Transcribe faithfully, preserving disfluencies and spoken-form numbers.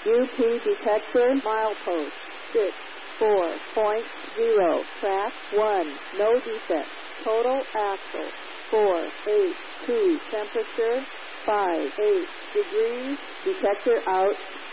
U P detector milepost six four point zero. Track one. No defect. Total axle four eight two. Temperature five eight degrees. Detector out.